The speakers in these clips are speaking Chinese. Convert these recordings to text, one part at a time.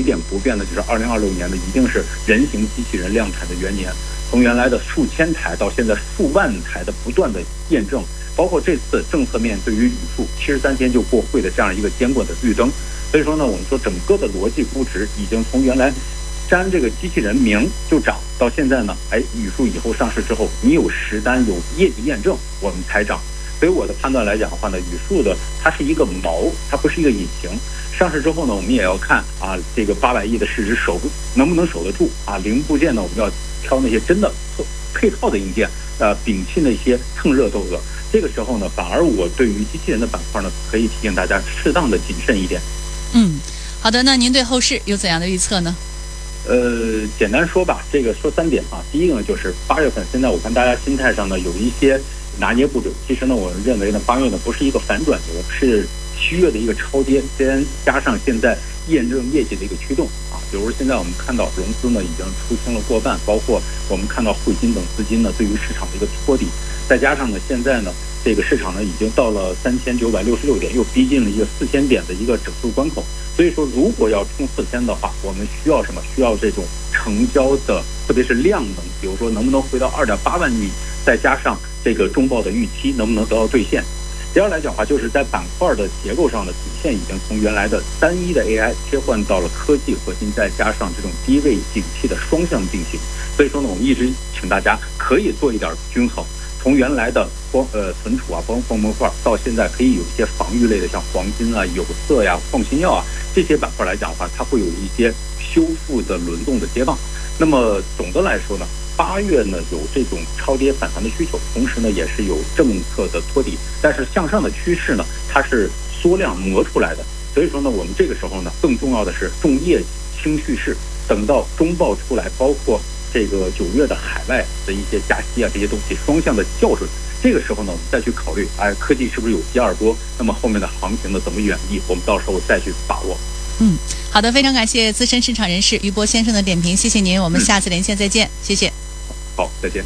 一点不变的，就是2026年的一定是人形机器人量产的元年。从原来的数千台到现在数万台的不断的验证，包括这次政策面对于语数73天就过会的这样一个坚果的绿灯。所以说呢，我们说整个的逻辑估值已经从原来沾这个机器人名就涨，到现在呢，语数以后上市之后，你有实单有业绩验证，我们才涨。所以我的判断来讲的话呢，语数的它是一个锚，它不是一个隐形。上市之后呢，我们也要看这个800亿的市值能不能守得住零部件呢，我们要挑那些真的配套的硬件，摒弃那些蹭热斗的。这个时候呢，反而我对于机器人的板块呢，可以提醒大家适当的谨慎一点。 好的，那您对后市有怎样的预测呢？ 简单说吧，这个说3点第一个呢，就是8月份，现在我看大家心态上呢有一些拿捏不准。其实呢，我认为呢，8月呢不是一个反转牛，是7月的一个超跌，先加上现在验证业绩的一个驱动比如现在我们看到融资呢已经出清了过半，包括我们看到汇金等资金呢对于市场的一个托底，再加上呢现在呢这个市场呢已经到了3966点，又逼近了一个4000点的一个整数关口。所以说，如果要冲4000的话，我们需要什么？需要这种成交的，特别是量能，比如说能不能回到2.8万亿，再加上这个中报的预期能不能得到兑现。第二来讲的话，就是在板块的结构上的底线已经从原来的单一的 AI 切换到了科技核心，再加上这种低位景气的双向并行。所以说呢，我们一直请大家可以做一点均衡。从原来的存储光模块到现在可以有一些防御类的，像黄金有色创新药这些板块来讲的话，它会有一些修复的轮动的接棒。那么总的来说呢，8月呢有这种超跌反弹的需求，同时呢也是有政策的托底，但是向上的趋势呢它是缩量磨出来的。所以说呢，我们这个时候呢更重要的是重业绩轻叙事，等到中报出来，包括这个9月的海外的一些加息这些东西双向的校准，这个时候呢我们再去考虑科技是不是有第二波，那么后面的行情呢怎么演绎，我们到时候再去把握。 好的，非常感谢资深市场人士余博先生的点评，谢谢您，我们下次连线再见，谢谢。 好，再见。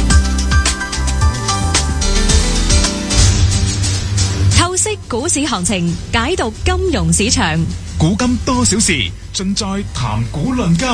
透析股市行情，解讀金融市場， 古今多少事，盡在談股論金。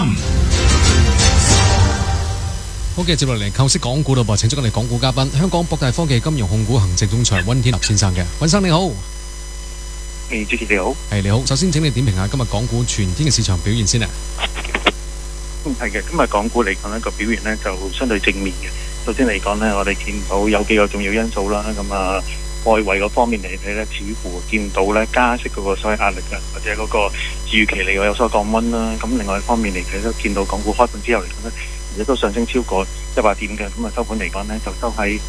好嘅，接落嚟透析港股咯噃，請出我哋港股嘉賓，香港博大科技金融控股行政總裁溫天立先生嘅，溫生你好。 主持你好。 你好，首先請你點評下今日港股全天嘅市場表現先啊。 係嘅，今日港股嚟講呢個表現呢就相對正面嘅。首先嚟講呢，我哋見到有幾個重要因素啦，外圍嗰方面嚟睇呢，似乎見到呢加息嗰個所謂壓力或者嗰個預期嚟講有所降溫啦。咁另外一方面嚟睇都見到港股開盤之後嚟講呢，而家都上升超過100點嘅，咁收盤嚟講呢就收喺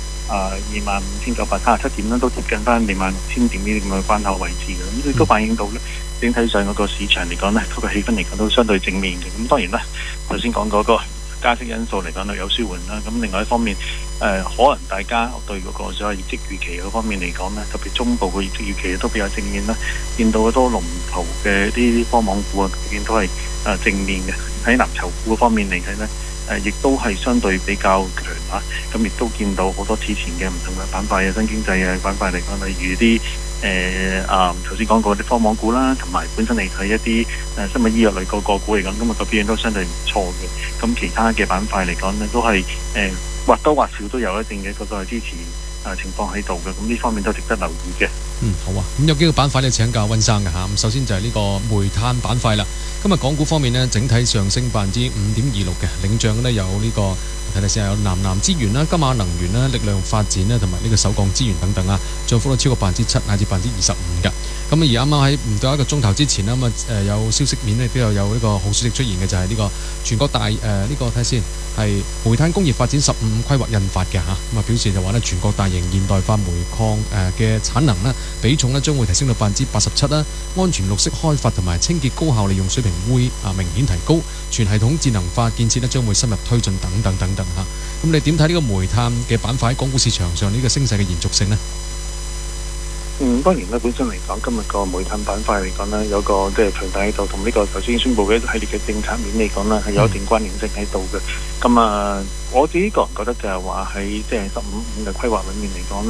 25,937點啦，都接近翻26,000點呢啲咁嘅關口位置嘅，咁亦都反映到呢整體上嗰個市場嚟講呢，嗰個氣氛嚟講都相對正面嘅。咁當然啦，頭先講嗰個加息因素嚟講有舒緩啦。咁另外一方面，可能大家對嗰個所謂業績預期嗰方面嚟講呢，特別中部嘅業績預期都比較正面啦。見到好多龍頭嘅啲科網股見都係正面嘅。喺藍籌股方面嚟睇呢，亦都係相對比較強咁亦都見到好多此前嘅唔同嘅板塊新經濟板塊嚟講，例如啲頭先講過啲科網股啦，同埋本身嚟睇一啲生物醫藥類個股嚟講，今日個表現都相對唔錯嘅。咁其他嘅板塊嚟講呢，都係或多或少都有一定嘅嗰個支持情況喺度嘅，咁呢方面都值得留意嘅。 好啊，咁有幾個板塊咧請教溫生嘅嚇。咁首先就係呢個煤炭板塊啦。今日港股方面呢，整體上升5.26%嘅，領漲呢有呢個睇睇先，有南資源啦、金馬能源啦、力量發展啦，同埋呢個首鋼資源等等啊，漲幅都超過7%乃至25%嘅。咁而啱啱喺唔到一個鐘頭之前啦，有消息面呢都有呢個好消息出現嘅，就係呢個全國大呢個睇先係煤炭工業發展15規劃印發嘅嚇。咁表示就話呢，全國大型現代化煤礦嘅產能呢比重呢將會提升到87%啦，安全綠色開發同埋清潔高效利用水平會明顯提高，全系統智能化建設呢將會深入推進等等等等嚇。咁你點睇呢個煤炭嘅板塊喺港股市場上呢個升勢嘅延續性呢？ 當然咧，本身嚟講，今日個煤炭板塊嚟講呢，有個即係強大喺度，同呢個頭先宣布嘅一系列嘅政策面嚟講呢，係有一定關聯性喺度嘅。咁我自己個人覺得就係話喺即係15嘅規劃裡面嚟講呢，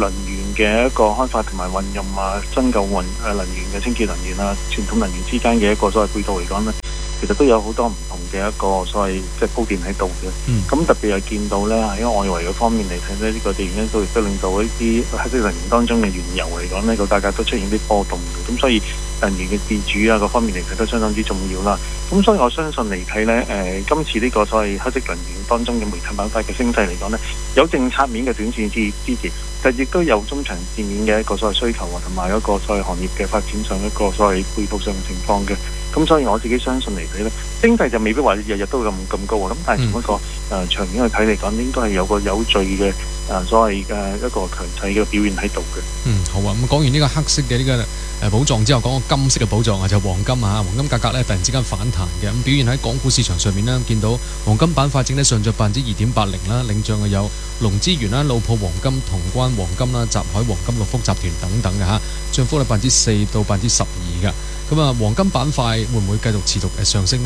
能源嘅一個開發同埋運用新舊能源嘅清潔能源傳統能源之間嘅一個所謂配套嚟講呢，其實都有好多唔同嘅一個所謂即係鋪墊喺度嘅。咁特別係見到咧喺外圍嘅方面嚟睇呢，呢個地緣因素亦都令到一啲黑色能源當中嘅原油嚟講呢個價格都出現啲波動嘅。咁所以能源嘅自主各方面嚟睇都相當之重要啦。咁所以我相信嚟睇呢，今次呢個所謂黑色能源當中嘅煤炭板塊嘅升勢嚟講呢，有政策面嘅短線支持，但亦都有中長線面嘅一個所謂需求同埋一個所謂行業嘅發展上一個所謂配套上嘅情況嘅。咁所以我自己相信嚟睇呢，經濟就未必話日日都咁高咁但係從一個長遠去睇嚟講，應該係有個有序嘅所謂嘅一個強勢嘅表現喺度嘅。 好啊，咁講完呢個黑色嘅呢個寶藏之後，講個金色嘅寶藏就黃金黃金價格咧突然之間反彈嘅，咁表現喺港股市場上面呢，見到黃金板塊整體上漲2.80%啦，領漲嘅有龍資源啦、老鋪黃金、潼關黃金啦、集海黃金、六福集團等等嘅漲幅係4%到12%嘅。咁黃金板塊會唔會繼續持續上升呢？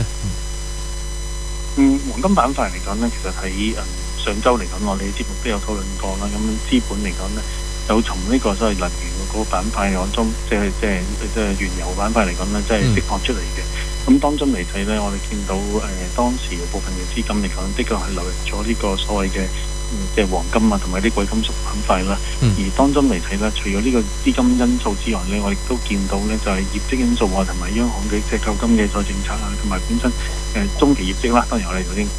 黃金板塊嚟講呢，其實喺上週嚟講，我哋節目都有討論過啦。咁資本嚟講呢，有從呢個所謂能源嗰個板塊當中，即係原油板塊嚟講呢，即係釋放出嚟嘅。咁當中嚟睇呢，我哋見到當時部分嘅資金嚟講，的確係流入咗呢個所謂嘅即係黃金同埋啲貴金屬板塊啦。而當中嚟睇呢，除咗呢個資金因素之外呢，我亦都見到呢就係業績因素同埋央行嘅即係購金嘅政策同埋本身中期業績啦。當然我哋頭先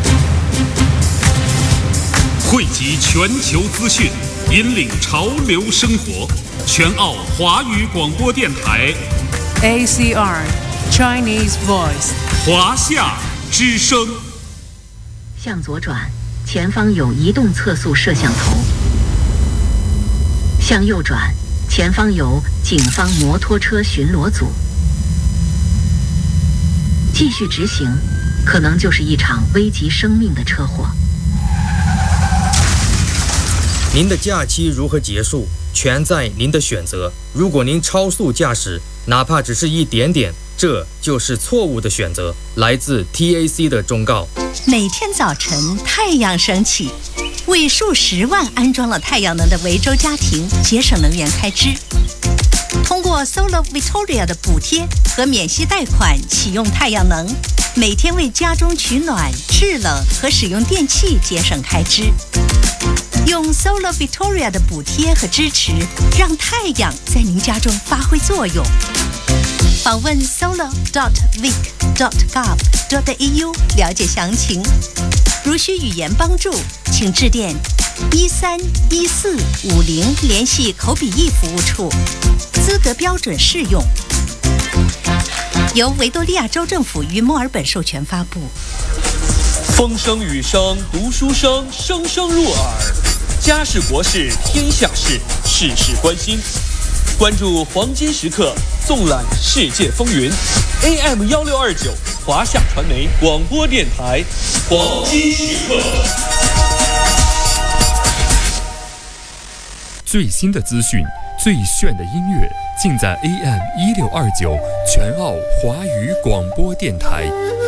匯集全球資訊，引領潮流生活，全澳華語廣播電台 ACR Chinese Voice 華夏之聲。 向左轉，前方有移動測速攝像頭。向右轉，前方有警方摩托車巡邏組。繼續直行，可能就是一場危及生命的車禍。 您的假期如何结束，全在您的选择。如果您超速驾驶，哪怕只是一点点，这就是错误的选择。来自 TAC 的忠告。 每天早晨太阳升起，为数10万安装了太阳能的维州家庭节省能源开支。通过 Solar Victoria 的补贴和免息贷款启用太阳能，每天为家中取暖、制冷和使用电器节省开支。用 Solar Victoria 的补贴和支持，让太阳在您家中发挥作用。访问 solar.vic.gov.au 了解详情。如需语言帮助，请致电131450联系口笔译服务处。资格标准适用。由维多利亚州政府与墨尔本授权发布。 风声雨声读书声，声声入耳。家事国事天下事，事事关心。关注黄金时刻，纵览世界风云。AM 1629华夏传媒广播电台，黄金时刻。 最新的资讯，最炫的音乐，尽在 AM 1629全澳华语广播电台。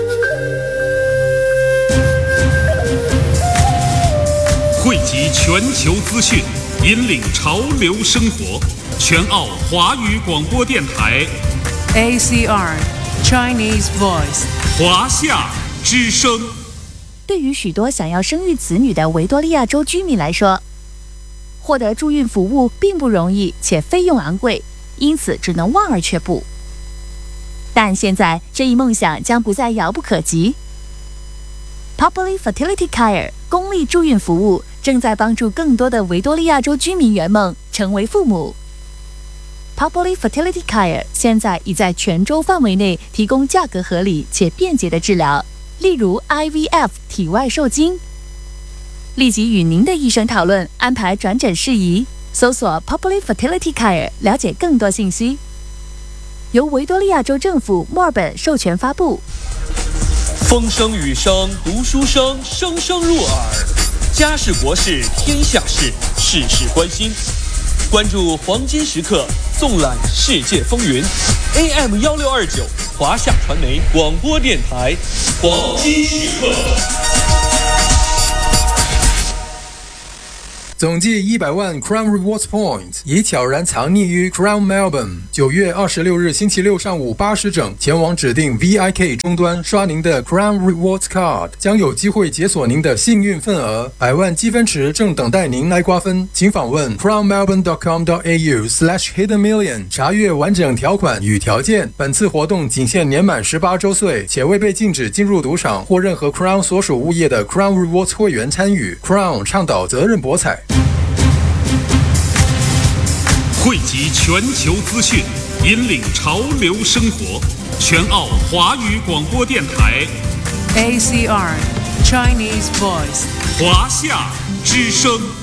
汇集全球资讯，引领潮流生活，全澳华语广播电台 ACR Chinese Voice 华夏之声。 对于许多想要生育子女的维多利亚州居民来说，获得助孕服务并不容易，且费用昂贵，因此只能望而却步。但现在这一梦想将不再遥不可及。Populi Fertility Care 公立助孕服务正在帮助更多的维多利亚州居民圆梦，成为父母。Populi Fertility Care 现在已在全州范围内提供价格合理且便捷的治疗，例如 IVF 体外受精。立即与您的医生讨论安排转诊事宜，搜索 Populi Fertility Care 了解更多信息。由维多利亚州政府墨尔本授权发布。 风声雨声读书声，声声入耳。家事国事天下事，事事关心。关注黄金时刻，纵览世界风云。AM 1629华夏传媒广播电台，黄金时刻。 总计100万 Crown Rewards Points 已悄然藏匿于 Crown Melbourne。9月26日星期六上午8时整，前往指定 VIK 终端刷您的 Crown Rewards Card， 将有机会解锁您的幸运份额。100万积分池正等待您来瓜分，请访问 crownmelbourne.com.au/hiddenmillion 查阅完整条款与条件。本次活动仅限年满18周岁，且未被禁止进入赌场或任何 Crown 所属物业的 Crown Rewards 会员参与。Crown 倡导责任博彩。 汇集全球资讯，引领潮流生活。全澳华语广播电台 ACR Chinese Voice 华夏之声。